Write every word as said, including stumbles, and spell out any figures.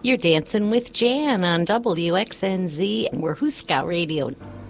You're dancing with Jan on W X N Z. We're Who Scout Radio.